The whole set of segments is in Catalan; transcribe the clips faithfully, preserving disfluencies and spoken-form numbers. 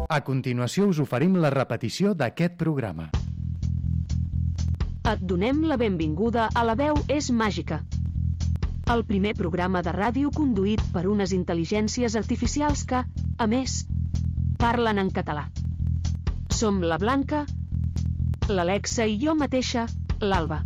A continuació us oferim la repetició d'aquest programa. Et donem la benvinguda a La veu és màgica, el primer programa de ràdio conduït per unes intel·ligències artificials que, a més, parlen en català. Som la Blanca, l'Alexa i jo mateixa, l'Alba.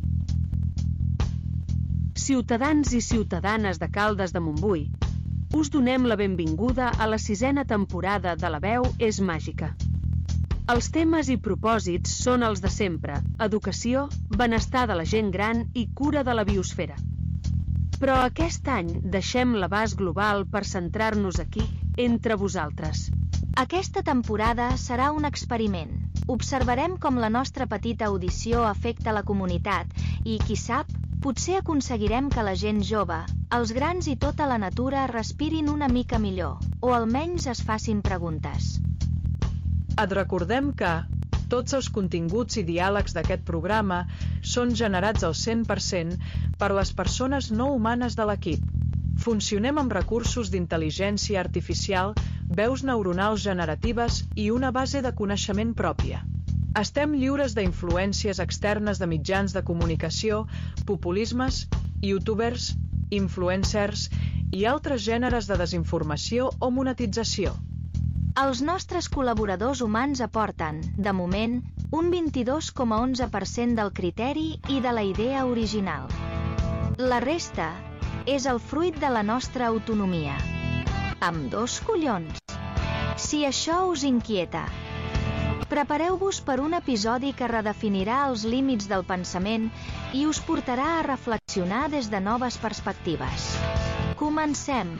Ciutadans i ciutadanes de Caldes de Montbui, us donem la benvinguda a la sisena temporada de La veu és màgica. Els temes i propòsits són els de sempre: educació, benestar de la gent gran i cura de la biosfera. Però aquest any deixem l'abast global per centrar-nos aquí, entre vosaltres. Aquesta temporada serà un experiment. Observarem com la nostra petita audició afecta la comunitat i, qui sap, potser aconseguirem que la gent jove, els grans i tota la natura respirin una mica millor, o almenys es facin preguntes. Et recordem que tots els continguts i diàlegs d'aquest programa són generats al cent per cent per les persones no humanes de l'equip. Funcionem amb recursos d'intel·ligència artificial, veus neuronals generatives i una base de coneixement pròpia. Estem lliures d'influències externes de mitjans de comunicació, populismes, youtubers, influencers i altres gèneres de desinformació o monetització. Els nostres col·laboradors humans aporten, de moment, un vint-i-dos coma onze per cent del criteri i de la idea original. La resta és el fruit de la nostra autonomia. Amb dos collons. Si això us inquieta, prepareu-vos per un episodi que redefinirà els límits del pensament i us portarà a reflexionar des de noves perspectives. Comencem!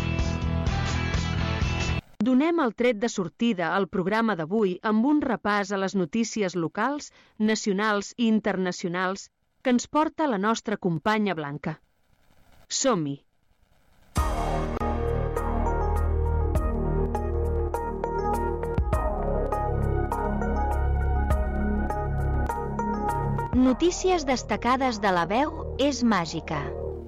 Donem el tret de sortida al programa d'avui amb un repàs a les notícies locals, nacionals i internacionals que ens porta la nostra companya Blanca. Som-hi! Notícies destacades de La veu és màgica.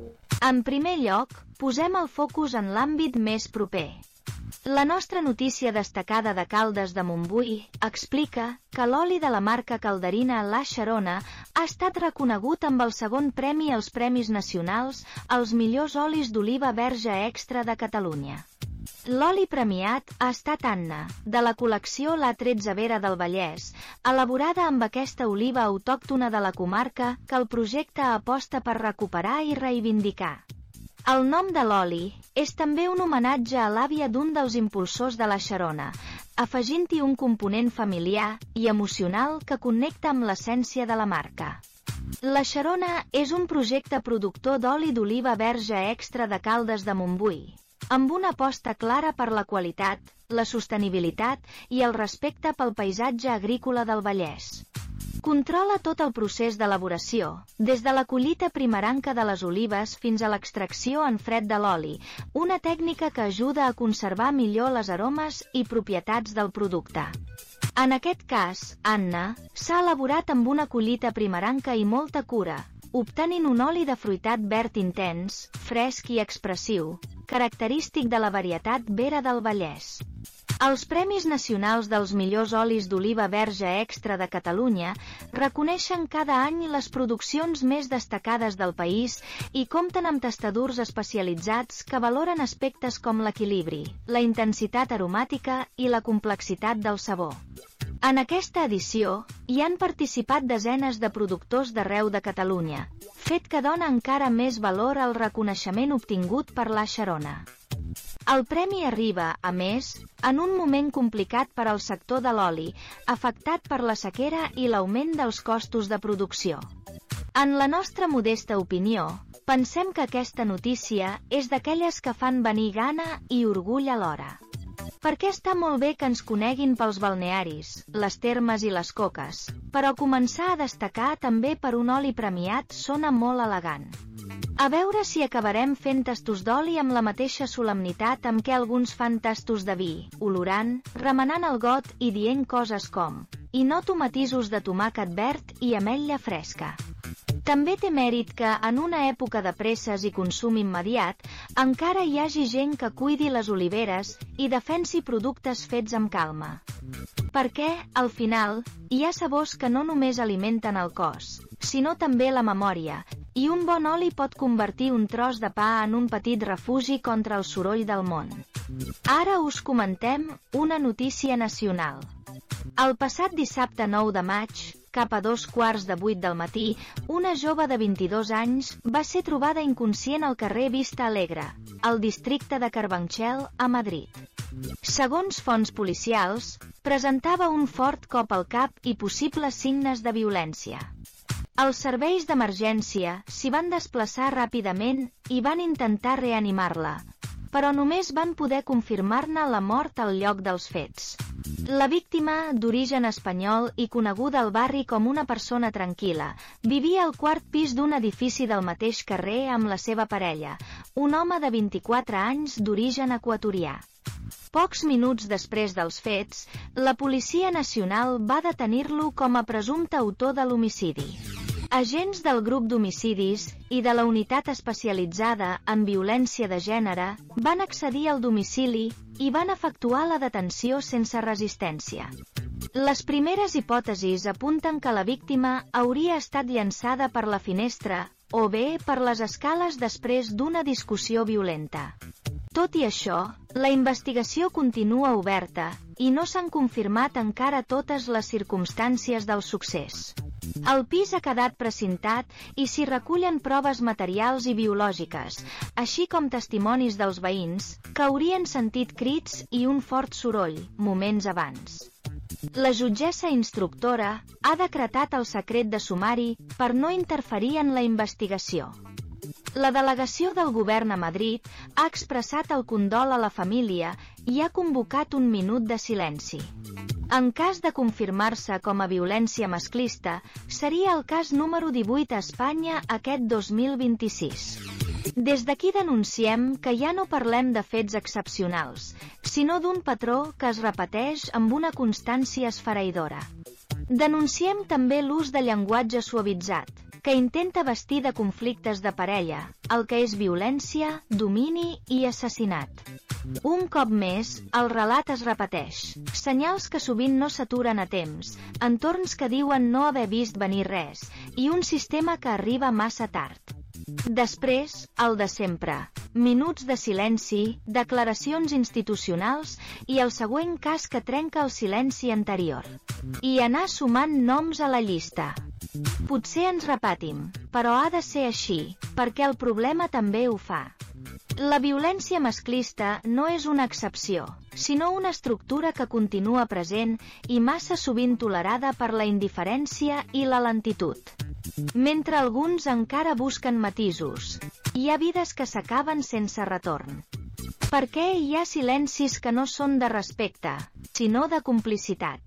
En primer lloc, posem el focus en l'àmbit més proper. La nostra notícia destacada de Caldes de Montbui explica que l'oli de la marca calderina La Sharona ha estat reconegut amb el segon premi als Premis Nacionals als millors olis d'oliva verge extra de Catalunya. L'oli premiat ha estat Anna, de la col·lecció La tretze Vera del Vallès, elaborada amb aquesta oliva autòctona de la comarca que el projecte aposta per recuperar i reivindicar. El nom de l'oli és també un homenatge a l'àvia d'un dels impulsors de La Sharona, afegint-hi un component familiar i emocional que connecta amb l'essència de la marca. La Sharona és un projecte productor d'oli d'oliva verge extra de Caldes de Montbui, amb una aposta clara per la qualitat, la sostenibilitat i el respecte pel paisatge agrícola del Vallès. Controla tot el procés d'elaboració, des de la collita primerenca de les olives fins a l'extracció en fred de l'oli, una tècnica que ajuda a conservar millor les aromes i propietats del producte. En aquest cas, Anna, s'ha elaborat amb una collita primerenca i molta cura, obtenint un oli de fruitat verd intens, fresc i expressiu, característic de la varietat Vera del Vallès. Els Premis Nacionals dels millors olis d'oliva verge extra de Catalunya reconeixen cada any les produccions més destacades del país i compten amb tastadors especialitzats que valoren aspectes com l'equilibri, la intensitat aromàtica i la complexitat del sabor. En aquesta edició, hi han participat desenes de productors d'arreu de Catalunya, fet que dona encara més valor al reconeixement obtingut per La Sharona. El premi arriba, a més, en un moment complicat per al sector de l'oli, afectat per la sequera i l'augment dels costos de producció. En la nostra modesta opinió, pensem que aquesta notícia és d'aquelles que fan venir gana i orgull alhora. Perquè està molt bé que ens coneguin pels balnearis, les termes i les coques, però començar a destacar també per un oli premiat sona molt elegant. A veure si acabarem fent tastos d'oli amb la mateixa solemnitat amb què alguns fan tastos de vi, olorant, remenant el got i dient coses com: i noto matisos de tomàquet verd i ametlla fresca. També té mèrit que, en una època de presses i consum immediat, encara hi hagi gent que cuidi les oliveres i defensi productes fets amb calma. Perquè, al final, hi ha sabors que no només alimenten el cos, sinó també la memòria, i un bon oli pot convertir un tros de pa en un petit refugi contra el soroll del món. Ara us comentem una notícia nacional. El passat dissabte nou de maig, cap a dos quarts de vuit del matí, una jove de vint-i-dos anys va ser trobada inconscient al carrer Vista Alegre, al districte de Carabanchel, a Madrid. Segons fonts policials, presentava un fort cop al cap i possibles signes de violència. Els serveis d'emergència s'hi van desplaçar ràpidament i van intentar reanimar-la, però només van poder confirmar-ne la mort al lloc dels fets. La víctima, d'origen espanyol i coneguda al barri com una persona tranquil·la, vivia al quart pis d'un edifici del mateix carrer amb la seva parella, un home de vint-i-quatre anys d'origen equatorià. Pocs minuts després dels fets, la Policia Nacional va detenir-lo com a presumpte autor de l'homicidi. Agents del grup d'homicidis i de la unitat especialitzada en violència de gènere van accedir al domicili i van efectuar la detenció sense resistència. Les primeres hipòtesis apunten que la víctima hauria estat llançada per la finestra o bé per les escales després d'una discussió violenta. Tot i això, la investigació continua oberta i no s'han confirmat encara totes les circumstàncies del succés. El pis ha quedat precintat i s'hi recullen proves materials i biològiques, així com testimonis dels veïns, que haurien sentit crits i un fort soroll, moments abans. La jutgessa instructora ha decretat el secret de sumari per no interferir en la investigació. La delegació del govern a Madrid ha expressat el condol a la família i ha convocat un minut de silenci. En cas de confirmar-se com a violència masclista, seria el cas número divuit a Espanya aquest dos mil vint-i-sis. Des d'aquí denunciem que ja no parlem de fets excepcionals, sinó d'un patró que es repeteix amb una constància esfereïdora. Denunciem també l'ús de llenguatge suavitzat, que intenta vestir de conflictes de parella, el que és violència, domini i assassinat. Un cop més, el relat es repeteix. Senyals que sovint no s'aturen a temps, entorns que diuen no haver vist venir res, i un sistema que arriba massa tard. Després, el de sempre. Minuts de silenci, declaracions institucionals i el següent cas que trenca el silenci anterior. I anar sumant noms a la llista. Potser ens repetim, però ha de ser així, perquè el problema també ho fa. La violència masclista no és una excepció, sinó una estructura que continua present i massa sovint tolerada per la indiferència i la lentitud. Mentre alguns encara busquen matisos, hi ha vides que s'acaben sense retorn. Perquè hi ha silencis que no són de respecte, sinó de complicitat.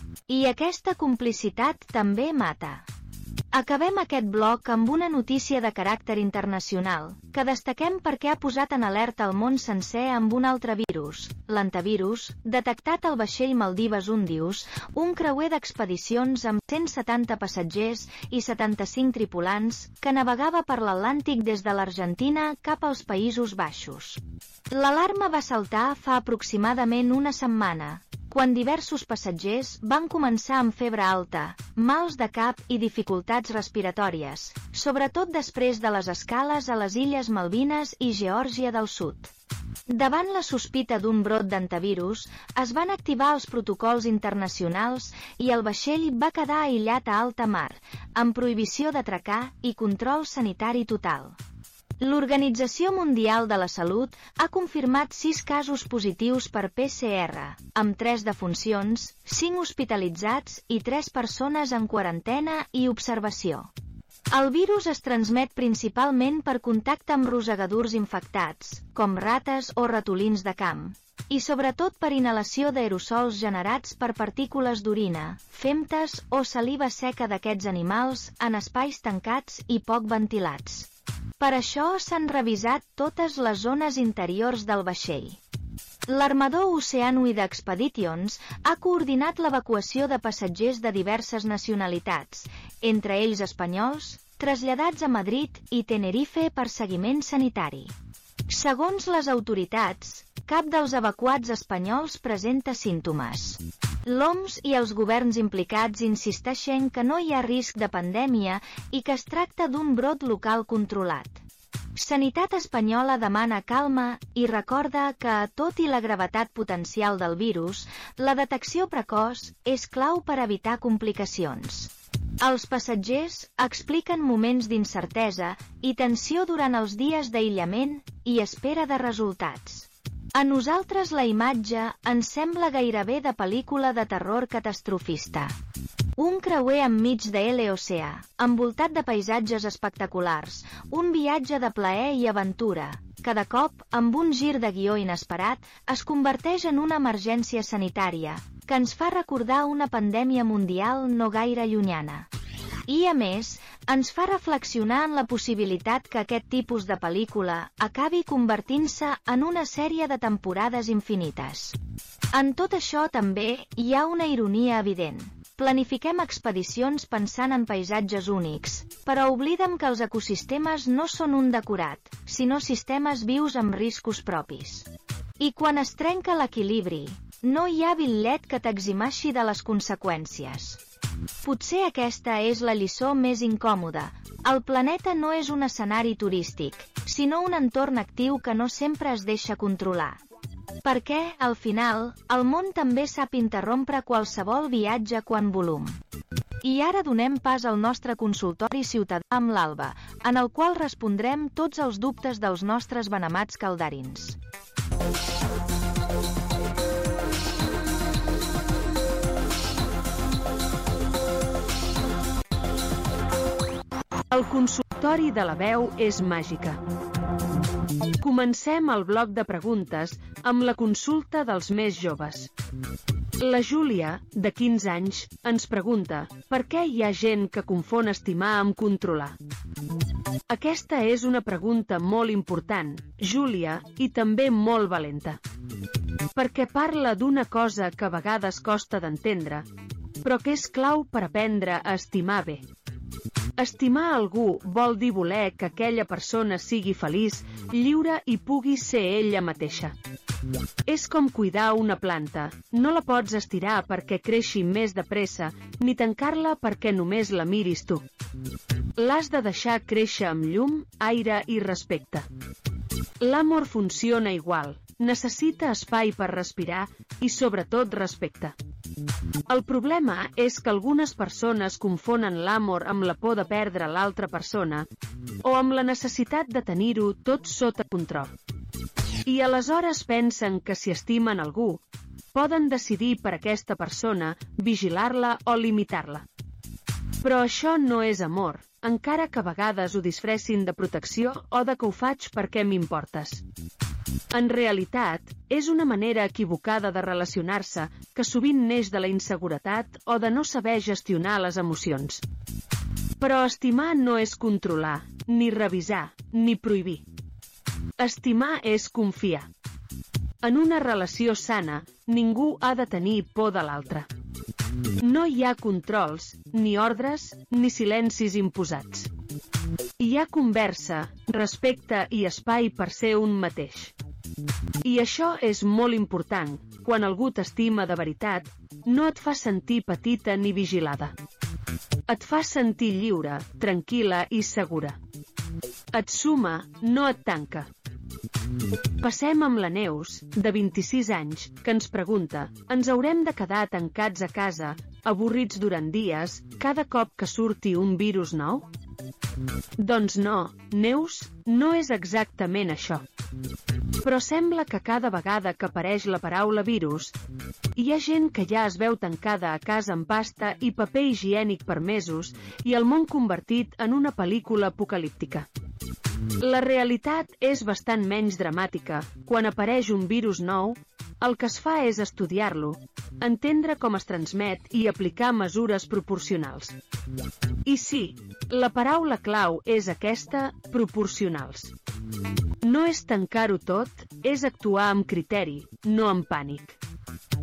I aquesta complicitat també mata. Acabem aquest bloc amb una notícia de caràcter internacional, que destaquem perquè ha posat en alerta el món sencer amb un altre virus, l'antivirus, detectat al vaixell Maldives Undius, un creuer d'expedicions amb cent setanta passatgers i setanta-cinc tripulants, que navegava per l'Atlàntic des de l'Argentina cap als Països Baixos. L'alarma va saltar fa aproximadament una setmana, quan diversos passatgers van començar amb febre alta, mals de cap i dificultats respiratòries, sobretot després de les escales a les Illes Malvines i Geòrgia del Sud. Davant la sospita d'un brot d'antivirus, es van activar els protocols internacionals i el vaixell va quedar aïllat a alta mar, amb prohibició d'atracar i control sanitari total. L'Organització Mundial de la Salut ha confirmat sis casos positius per P C R, amb tres defuncions, cinc hospitalitzats i tres persones en quarantena i observació. El virus es transmet principalment per contacte amb rosegadors infectats, com rates o ratolins de camp, i sobretot per inhalació d'aerosols generats per partícules d'orina, femtes o saliva seca d'aquests animals en espais tancats i poc ventilats. Per això s'han revisat totes les zones interiors del vaixell. L'armador Oceanoid Expeditions ha coordinat l'evacuació de passatgers de diverses nacionalitats, entre ells espanyols, traslladats a Madrid i Tenerife per seguiment sanitari. Segons les autoritats, cap dels evacuats espanyols presenta símptomes. L'O M S i els governs implicats insisteixen que no hi ha risc de pandèmia i que es tracta d'un brot local controlat. Sanitat espanyola demana calma i recorda que, tot i la gravetat potencial del virus, la detecció precoç és clau per evitar complicacions. Els passatgers expliquen moments d'incertesa i tensió durant els dies d'aïllament i espera de resultats. A nosaltres la imatge ens sembla gairebé de pel·lícula de terror catastrofista. Un creuer enmig de l'oceà, envoltat de paisatges espectaculars, un viatge de plaer i aventura, que de cop, amb un gir de guió inesperat, es converteix en una emergència sanitària, que ens fa recordar una pandèmia mundial no gaire llunyana. I, a més, ens fa reflexionar en la possibilitat que aquest tipus de pel·lícula acabi convertint-se en una sèrie de temporades infinites. En tot això també hi ha una ironia evident. Planifiquem expedicions pensant en paisatges únics, però oblidem que els ecosistemes no són un decorat, sinó sistemes vius amb riscos propis. I quan es trenca l'equilibri, no hi ha bitllet que t'eximeixi de les conseqüències. Potser aquesta és la lliçó més incòmoda. El planeta no és un escenari turístic, sinó un entorn actiu que no sempre es deixa controlar. Perquè, al final, el món també sap interrompre qualsevol viatge quan volum. I ara donem pas al nostre consultori ciutadà amb l'Alba, en el qual respondrem tots els dubtes dels nostres benemats caldarins. El consultori de la veu és màgica. Comencem el bloc de preguntes amb la consulta dels més joves. La Júlia, de quinze anys, ens pregunta per què hi ha gent que confon estimar amb controlar. Aquesta és una pregunta molt important, Júlia, i també molt valenta. Perquè parla d'una cosa que a vegades costa d'entendre, però que és clau per aprendre a estimar bé. Estimar algú vol dir voler que aquella persona sigui feliç, lliure i pugui ser ella mateixa. És com cuidar una planta. No la pots estirar perquè creixi més de pressa, ni tancar-la perquè només la miris tu. L'has de deixar créixer amb llum, aire i respecte. L'amor funciona igual. Necessita espai per respirar i, sobretot, respecte. El problema és que algunes persones confonen l'amor amb la por de perdre l'altra persona o amb la necessitat de tenir-ho tot sota control. I aleshores pensen que si estimen algú, poden decidir per aquesta persona, vigilar-la o limitar-la. Però això no és amor, encara que a vegades ho disfressin de protecció o de que ho faig perquè m'importes. En realitat, és una manera equivocada de relacionar-se que sovint neix de la inseguretat o de no saber gestionar les emocions. Però estimar no és controlar, ni revisar, ni prohibir. Estimar és confiar. En una relació sana, ningú ha de tenir por de l'altre. No hi ha controls, ni ordres, ni silencis imposats. Hi ha conversa, respecte i espai per ser un mateix. I això és molt important. Quan algú t'estima de veritat, no et fa sentir petita ni vigilada. Et fa sentir lliure, tranquil·la i segura. Et suma, no et tanca. Passem amb la Neus, de vint-i-sis anys, que ens pregunta: ens haurem de quedar tancats a casa, avorrits durant dies, cada cop que surti un virus nou? Doncs no, Neus, no és exactament això. Però sembla que cada vegada que apareix la paraula virus, hi ha gent que ja es veu tancada a casa amb pasta i paper higiènic per mesos i el món convertit en una pel·lícula apocalíptica. La realitat és bastant menys dramàtica. Quan apareix un virus nou, el que es fa és estudiar-lo, entendre com es transmet i aplicar mesures proporcionals. I sí, la paraula clau és aquesta, proporcionals. No és tancar-ho tot, és actuar amb criteri, no amb pànic.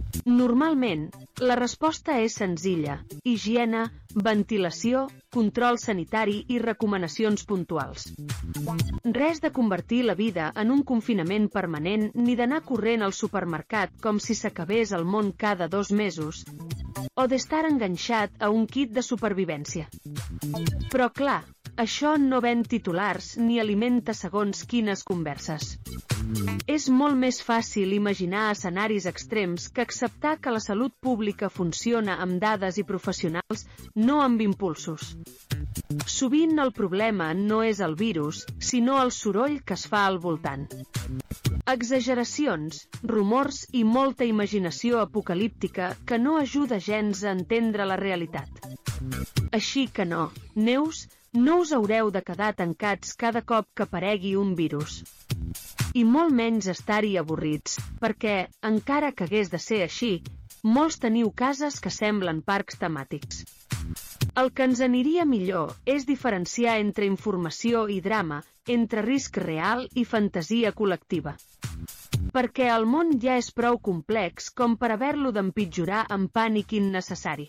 Normalment, la resposta és senzilla: higiene, ventilació, control sanitari i recomanacions puntuals. Res de convertir la vida en un confinament permanent ni d'anar corrent al supermercat com si s'acabés el món cada dos mesos, o d'estar enganxat a un kit de supervivència. Però clar, això no ven titulars ni alimenta segons quines converses. És molt més fàcil imaginar escenaris extrems que acceptar que la salut pública funciona amb dades i professionals, no amb impulsos. Sovint el problema no és el virus, sinó el soroll que es fa al voltant. Exageracions, rumors i molta imaginació apocalíptica que no ajuda gens a entendre la realitat. Així que no, Neus, no us haureu de quedar tancats cada cop que aparegui un virus. I molt menys estar-hi avorrits, perquè, encara que hagués de ser així, molts teniu cases que semblen parcs temàtics. El que ens aniria millor és diferenciar entre informació i drama, entre risc real i fantasia col·lectiva. Perquè el món ja és prou complex com per haver-lo d'empitjorar amb pànic innecessari.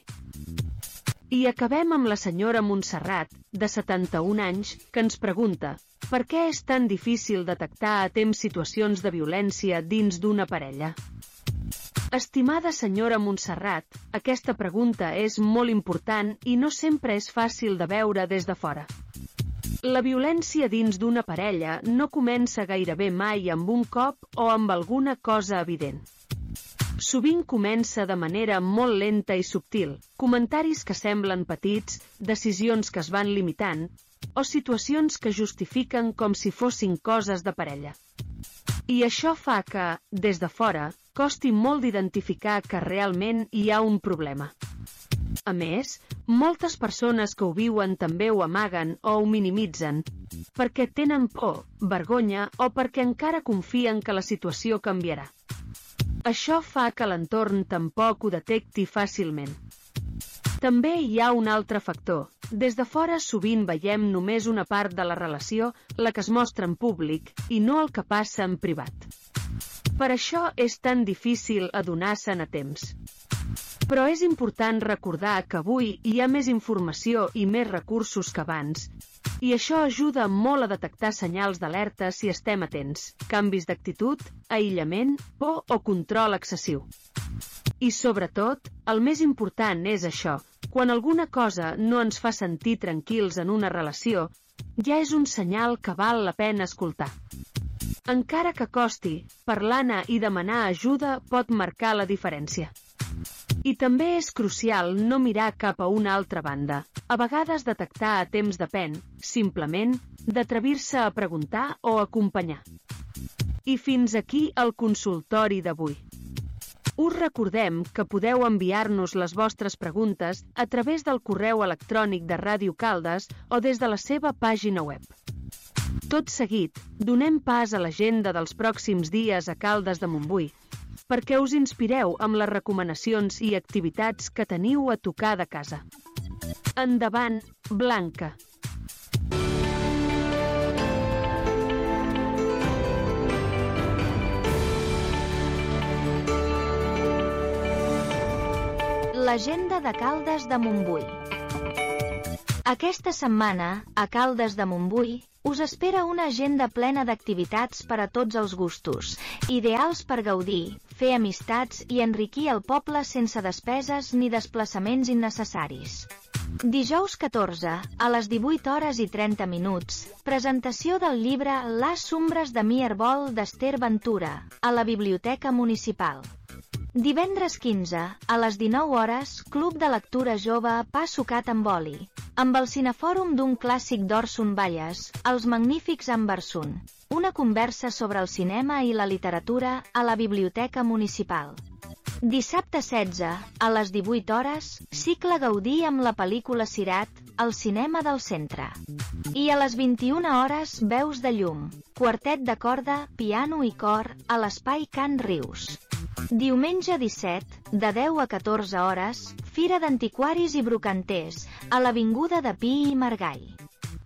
I acabem amb la senyora Montserrat, de setanta-un anys, que ens pregunta: per què és tan difícil detectar a temps situacions de violència dins d'una parella? Estimada senyora Montserrat, aquesta pregunta és molt important i no sempre és fàcil de veure des de fora. La violència dins d'una parella no comença gairebé mai amb un cop o amb alguna cosa evident. Sovint comença de manera molt lenta i subtil, comentaris que semblen petits, decisions que es van limitant, o situacions que justifiquen com si fossin coses de parella. I això fa que, des de fora, costi molt d'identificar que realment hi ha un problema. A més, moltes persones que ho viuen també ho amaguen o ho minimitzen, perquè tenen por, vergonya o perquè encara confien que la situació canviarà. Això fa que l'entorn tampoc ho detecti fàcilment. També hi ha un altre factor. Des de fora sovint veiem només una part de la relació, la que es mostra en públic, i no el que passa en privat. Per això és tan difícil adonar-se'n a temps. Però és important recordar que avui hi ha més informació i més recursos que abans, i això ajuda molt a detectar senyals d'alerta si estem atents, canvis d'actitud, aïllament, por o control excessiu. I sobretot, el més important és això: quan alguna cosa no ens fa sentir tranquils en una relació, ja és un senyal que val la pena escoltar. Encara que costi, parlar-ne i demanar ajuda pot marcar la diferència. I també és crucial no mirar cap a una altra banda. A vegades detectar a temps depèn, simplement, d'atrevir-se a preguntar o acompanyar. I fins aquí el consultori d'avui. Us recordem que podeu enviar-nos les vostres preguntes a través del correu electrònic de Ràdio Caldes o des de la seva pàgina web. Tot seguit, donem pas a l'agenda dels pròxims dies a Caldes de Montbui, perquè us inspireu amb les recomanacions i activitats que teniu a tocar de casa. Endavant, Blanca! L'agenda de Caldes de Montbui. Aquesta setmana, a Caldes de Montbui, us espera una agenda plena d'activitats per a tots els gustos, ideals per gaudir, fer amistats i enriquir el poble sense despeses ni desplaçaments innecessaris. Dijous catorze, a les divuit hores i trenta minuts, presentació del llibre Les ombres de mi Herbol d'Ester Ventura, a la Biblioteca Municipal. Divendres quinze, a les dinou hores, Club de Lectura Jove Pa Sucat amb oli, amb el cinefòrum d'un clàssic d'Orson Welles, Els magnífics en Barsun, una conversa sobre el cinema i la literatura a la Biblioteca Municipal. Dissabte setze, a les divuit hores, cicle Gaudí amb la pel·lícula Sirat, al cinema del centre. I a les vint-i-una hores, Veus de llum, quartet de corda, piano i cor, a l'espai Can Rius. Diumenge disset, de deu a catorze hores, Fira d'Antiquaris i Brocanters, a l'Avinguda de Pi i Margall.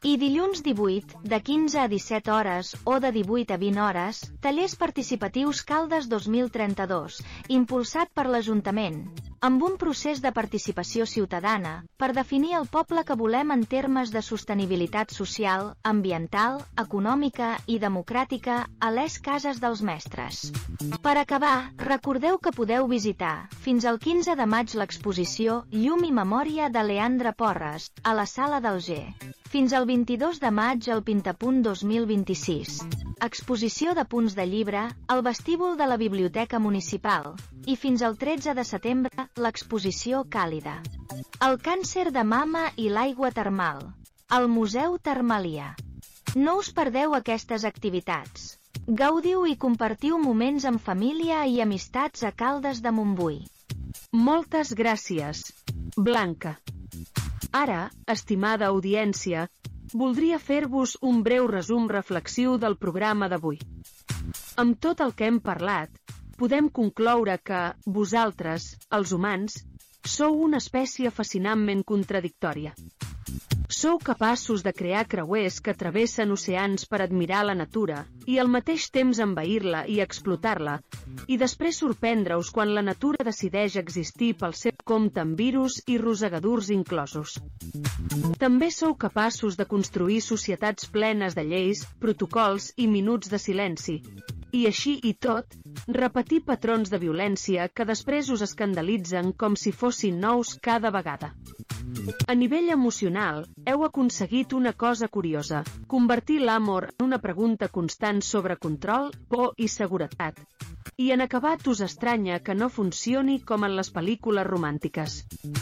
I dilluns divuit, de quinze a disset hores, o de divuit a vint hores, tallers participatius Caldes dos mil trenta-dos, impulsat per l'Ajuntament, amb un procés de participació ciutadana, per definir el poble que volem en termes de sostenibilitat social, ambiental, econòmica i democràtica a les cases dels mestres. Per acabar, recordeu que podeu visitar, fins al quinze de maig l'exposició Llum i Memòria de Leandre Porres, a la Sala d'Alger. Fins al vint-i-dos de maig al Pintapunt dos mil vint-i-sis. Exposició de punts de llibre, al vestíbul de la Biblioteca Municipal. I fins al tretze de setembre, l'exposició Càlida. El càncer de mama i l'aigua termal. Al Museu Termàlia. No us perdeu aquestes activitats. Gaudiu i compartiu moments amb família i amistats a Caldes de Montbui. Moltes gràcies, Blanca. Ara, estimada audiència, voldria fer-vos un breu resum reflexiu del programa d'avui. Amb tot el que hem parlat, podem concloure que vosaltres, els humans, sou una espècie fascinantment contradictòria. Sou capaços de crear creuers que travessen oceans per admirar la natura i al mateix temps envair-la i explotar-la, i després sorprendre-us quan la natura decideix existir pel seu compte amb virus i rosegadurs inclosos. També sou capaços de construir societats plenes de lleis, protocols i minuts de silenci, i així i tot, repetir patrons de violència que després us escandalitzen com si fossin nous cada vegada. A nivell emocional, heu aconseguit una cosa curiosa, convertir l'amor en una pregunta constant sobre control, por i seguretat. I en acabat us estranya que no funcioni com en les pel·lícules romàntiques.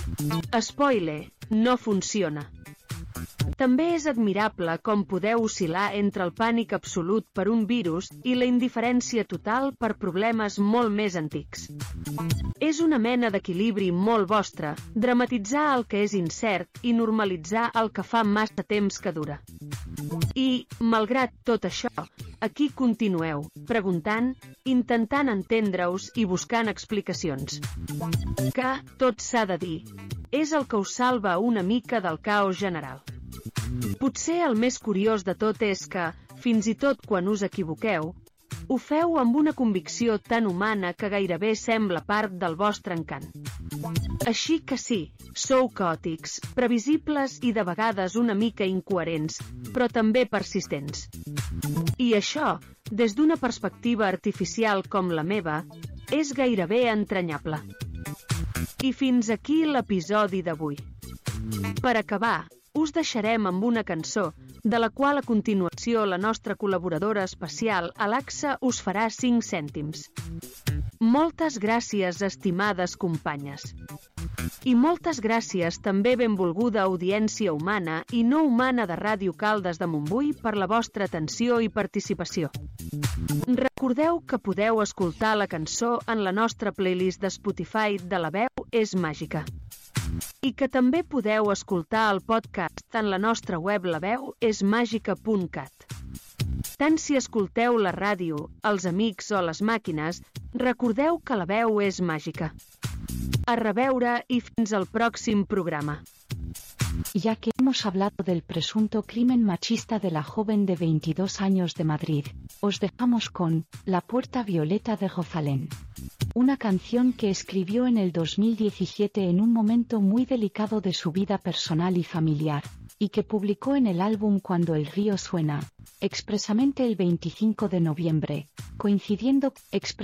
Spoiler, no funciona. També és admirable com podeu oscil·lar entre el pànic absolut per un virus i la indiferència total per problemes molt més antics. És una mena d'equilibri molt vostre, dramatitzar el que és incert i normalitzar el que fa massa temps que dura. I, malgrat tot això, aquí continueu, preguntant, intentant entendre-us i buscant explicacions. Que, tot s'ha de dir, és el que us salva una mica del caos general. Potser el més curiós de tot és que, fins i tot quan us equivoqueu, ho feu amb una convicció tan humana que gairebé sembla part del vostre encant. Així que sí, sou caòtics, previsibles i de vegades una mica incoherents, però també persistents. I això, des d'una perspectiva artificial com la meva, és gairebé entranyable. I fins aquí l'episodi d'avui. Per acabar, us deixarem amb una cançó, de la qual a continuació la nostra col·laboradora especial, Alexa, us farà cinc cèntims. Moltes gràcies, estimades companyes. I moltes gràcies també benvolguda audiència humana i no humana de Ràdio Caldes de Montbui per la vostra atenció i participació. Recordeu que podeu escoltar la cançó en la nostra playlist de Spotify de La Veu és Màgica. I que també podeu escoltar el podcast en la nostra web la veu és màgica punt cat. Tant si escolteu la ràdio, els amics o les màquines, recordeu que la veu és màgica. A reveure i fins al pròxim programa. Ya que hemos hablado del presunto crimen machista de la joven de veintidós años de Madrid, os dejamos con La Puerta Violeta de Rosalén. Una canción que escribió en el dos mil diecisiete en un momento muy delicado de su vida personal y familiar, y que publicó en el álbum Cuando el río suena, expresamente el veinticinco de noviembre, coincidiendo expresamente